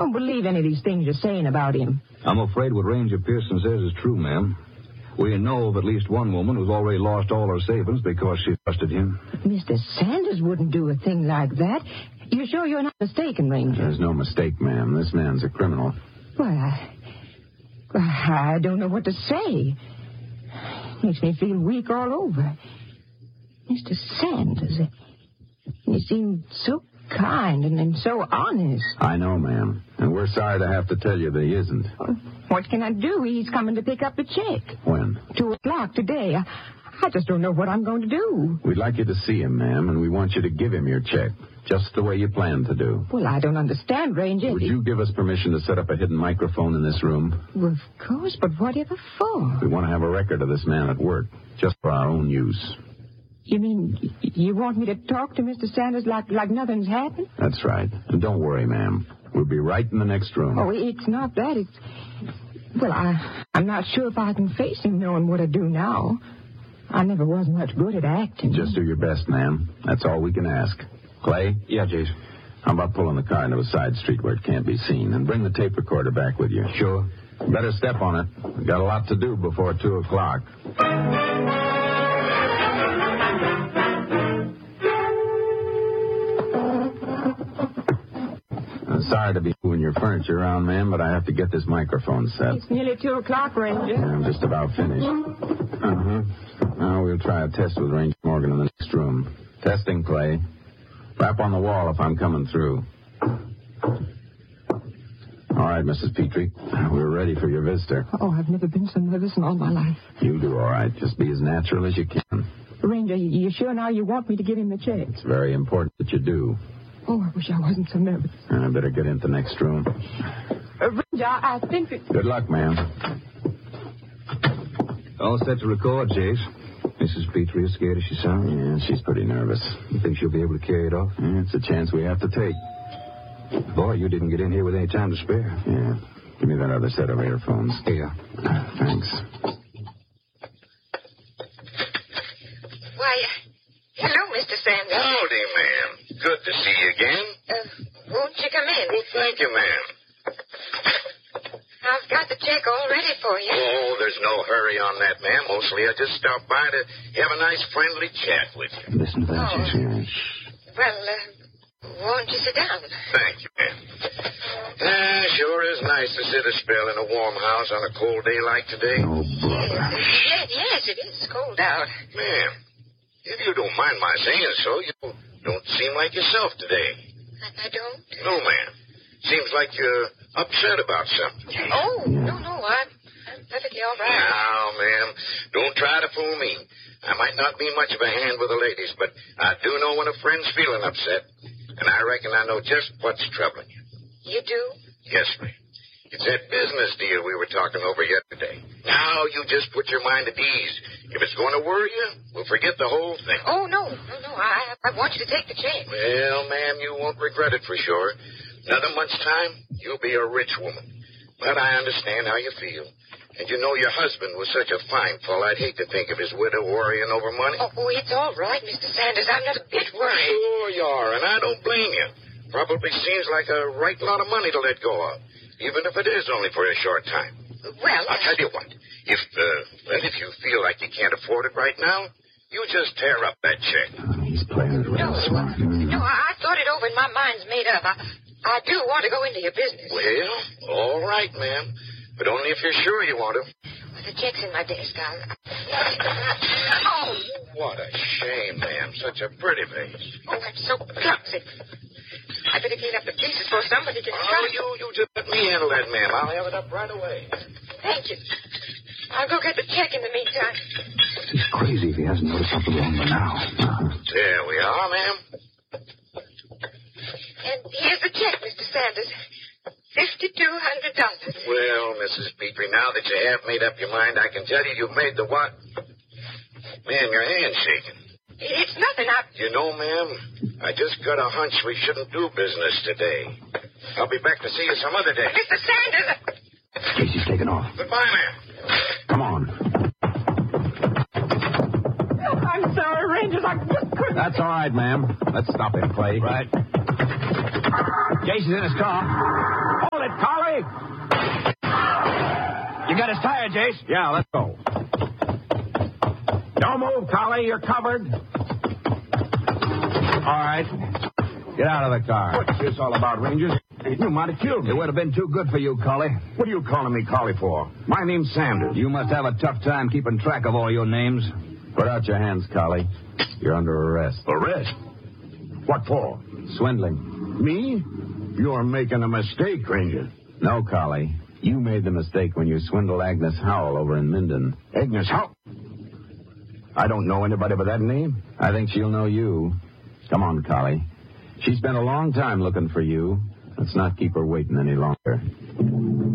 don't believe any of these things you're saying about him. I'm afraid what Ranger Pearson says is true, ma'am. We know of at least one woman who's already lost all her savings because she trusted him. Mr. Sanders wouldn't do a thing like that. You sure you're not mistaken, Ranger? There's no mistake, ma'am. This man's a criminal. Well, I don't know what to say. Makes me feel weak all over. Mr. Sanders, he seemed so kind and so honest. I know, ma'am. And we're sorry to have to tell you that he isn't. What can I do? He's coming to pick up the check. When? 2:00 today. I just don't know what I'm going to do. We'd like you to see him, ma'am, and we want you to give him your check, just the way you planned to do. Well, I don't understand, Ranger. Would you give us permission to set up a hidden microphone in this room? Well, of course, but whatever for? We want to have a record of this man at work, just for our own use. You mean you want me to talk to Mr. Sanders like nothing's happened? That's right. And don't worry, ma'am. We'll be right in the next room. Oh, it's not that. Well, I'm not sure if I can face him knowing what I do now. I never was much good at acting. Just do your best, ma'am. That's all we can ask. Clay? Yeah, Jason. How about pulling the car into a side street where it can't be seen? And bring the tape recorder back with you. Sure. Better step on it. We've got a lot to do before 2:00. Sorry to be moving your furniture around, ma'am, but I have to get this microphone set. It's nearly 2:00, Ranger. Yeah, I'm just about finished. Now we'll try a test with Ranger Morgan in the next room. Testing, Clay. Rap on the wall if I'm coming through. All right, Mrs. Petrie. We're ready for your visitor. Oh, I've never been so nervous in all my life. You'll do all right. Just be as natural as you can. Ranger, you sure now you want me to give him the check? It's very important that you do. Oh, I wish I wasn't so nervous. I better get into the next room. Ranger, I think that... Good luck, ma'am. All set to record, Jace. Mrs. Petrie, as scared as she sounds? Yeah, she's pretty nervous. You think she'll be able to carry it off? Yeah, it's a chance we have to take. Boy, you didn't get in here with any time to spare. Yeah. Give me that other set of earphones. Here. Thanks. Why, hello, Mr. Sanders. Howdy, ma'am. Good to see you again. Won't you come in? Well, thank you, ma'am. I've got the check all ready for you. Oh, there's no hurry on that, ma'am. Mostly I just stopped by to have a nice friendly chat with you. Listen to that, Jason. Well, won't you sit down? Thank you, ma'am. Sure is nice to sit a spell in a warm house on a cold day like today. Oh, brother. Yes, it is cold out. Ma'am, if you don't mind my saying so, you don't seem like yourself today. I don't? No, ma'am. Seems like you're upset about something. Oh, no, I'm perfectly all right. Now, ma'am, don't try to fool me. I might not be much of a hand with the ladies, but I do know when a friend's feeling upset, and I reckon I know just what's troubling you. You do? Yes, ma'am. It's that business deal we were talking over yesterday. Now you just put your mind at ease. If it's going to worry you, we'll forget the whole thing. Oh, no. I want you to take the check. Well, ma'am, you won't regret it for sure. Another month's time, you'll be a rich woman. But I understand how you feel. And you know your husband was such a fine fellow, I'd hate to think of his widow worrying over money. Oh, it's all right, Mr. Sanders. I'm not a bit worried. Sure you are, and I don't blame you. Probably seems like a right lot of money to let go of, even if it is only for a short time. Well, I'll tell you what. If you feel like you can't afford it right now, you just tear up that check. He's playing it real smart. No, I thought it over and my mind's made up. I do want to go into your business. Well, all right, ma'am. But only if you're sure you want to. Well, the check's in my desk. Oh! What a shame, ma'am. Such a pretty face. Oh, I'm so clumsy. I better clean up the pieces before somebody gets Oh, you just let me handle that, ma'am. I'll have it up right away. Thank you. I'll go get the check in the meantime. He's crazy if he hasn't noticed something wrong by now. There we are, ma'am. And here's the check, Mr. Sanders. $5,200. Well, Mrs. Petrie, now that you have made up your mind, I can tell you you've made the what? Man, your hand's shaking. It's nothing. You know, ma'am, I just got a hunch we shouldn't do business today. I'll be back to see you some other day. Mr. Sanders! Casey's taken off. Goodbye, ma'am. Come on. I'm sorry, Rangers. I just couldn't... That's all right, ma'am. Let's stop him, Clay. Right. Casey's in his car. Hold Collie! You got his tire, Jace? Yeah, let's go. Don't move, Collie. You're covered. All right. Get out of the car. What's this all about, Rangers? You might have killed me. It would have been too good for you, Collie. What are you calling me Collie for? My name's Sanders. You must have a tough time keeping track of all your names. Put out your hands, Collie. You're under arrest. Arrest? What for? Swindling. Me? You're making a mistake, Ranger. No, Collie. You made the mistake when you swindled Agnes Howell over in Minden. Agnes Howell? I don't know anybody by that name. I think she'll know you. Come on, Collie. She spent a long time looking for you. Let's not keep her waiting any longer.